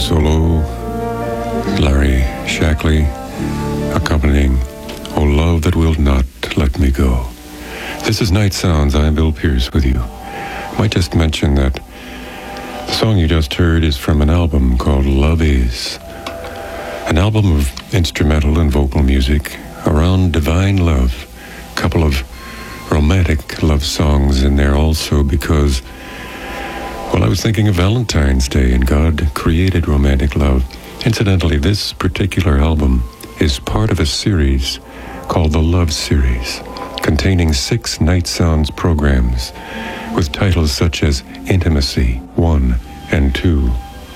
solo, Larry Shackley accompanying "O Love That Will Not Let Me Go." This is Night Sounds. I'm Bill Pierce with you. Might just mention that the song you just heard is from an album called Love Is, an album of instrumental and vocal music around divine love. A couple of romantic love songs in there also because, well, I was thinking of Valentine's Day and God created romantic love. Incidentally, this particular album is part of a series called the Love Series, containing 6 Night Sounds programs with titles such as Intimacy 1 and 2.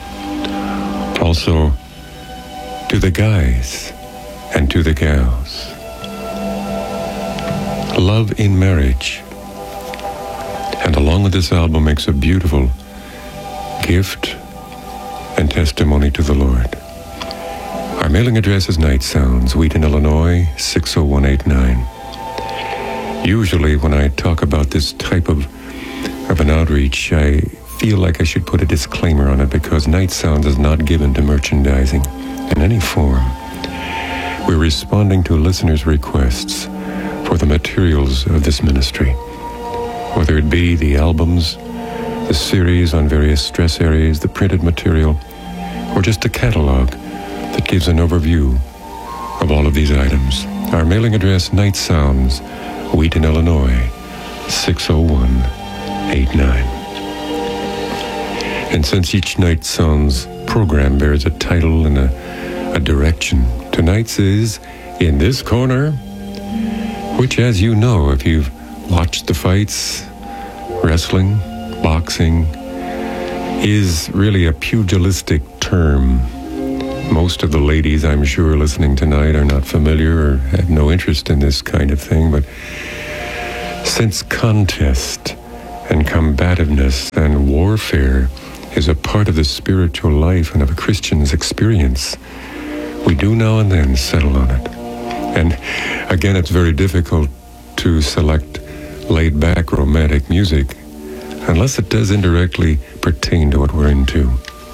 Also, To the Guys and To the Gals. Love in Marriage. And along with this album makes a beautiful gift and testimony to the Lord. Our mailing address is Night Sounds, Wheaton, Illinois, 60189. Usually when I talk about this type of an outreach, I feel like I should put a disclaimer on it because Night Sounds is not given to merchandising in any form. We're responding to listeners' requests for the materials of this ministry, whether it be the albums, the series on various stress areas, the printed material, or just a catalog that gives an overview of all of these items. Our mailing address, Night Sounds, Wheaton, Illinois, 60189. And since each Night Sounds program bears a title and a direction, tonight's is In This Corner, which, as you know, if you've watched the fights, wrestling, boxing, is really a pugilistic term. Most of the ladies, I'm sure, listening tonight are not familiar or have no interest in this kind of thing, but since contest and combativeness and warfare is a part of the spiritual life and of a Christian's experience, we do now and then settle on it. And again, it's very difficult to select laid-back romantic music unless it does indirectly pertain to what we're into.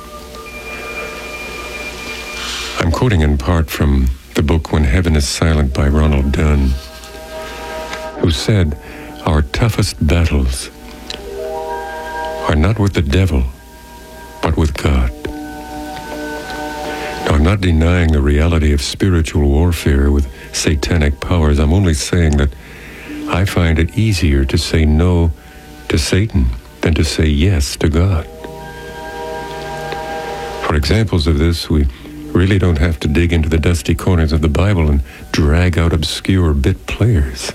I'm quoting in part from the book When Heaven is Silent by Ronald Dunn, who said, "Our toughest battles are not with the devil, but with God." Now, I'm not denying the reality of spiritual warfare with satanic powers. I'm only saying that I find it easier to say no to Satan than to say yes to God. For examples of this, we really don't have to dig into the dusty corners of the Bible and drag out obscure bit players.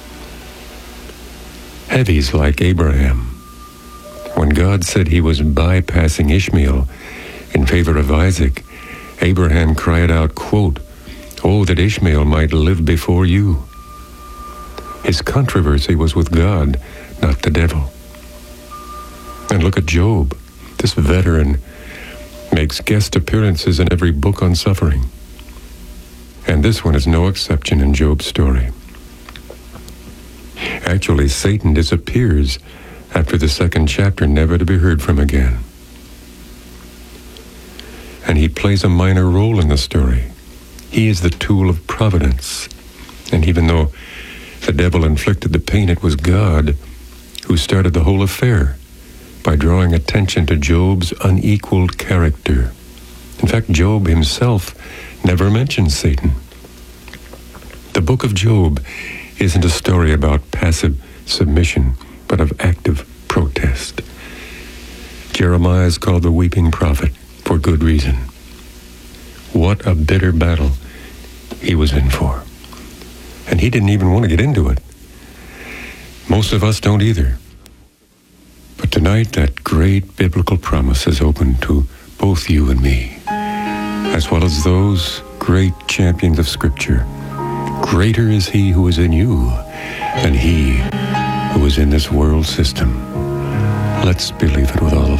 Heavies like Abraham. When God said he was bypassing Ishmael in favor of Isaac, Abraham cried out, quote, "Oh, that Ishmael might live before you." His controversy was with God, not the devil. And look at Job. This veteran makes guest appearances in every book on suffering. And this one is no exception in Job's story. Actually, Satan disappears after the 2nd chapter, never to be heard from again. And he plays a minor role in the story. He is the tool of providence. And even though the devil inflicted the pain, it was God who started the whole affair by drawing attention to Job's unequaled character. In fact, Job himself never mentions Satan. The book of Job isn't a story about passive submission, but of active protest. Jeremiah is called the weeping prophet for good reason. What a bitter battle he was in for. And he didn't even want to get into it. Most of us don't either. But tonight, that great biblical promise is open to both you and me, as well as those great champions of Scripture. Greater is he who is in you than he who is in this world system. Let's believe it with all of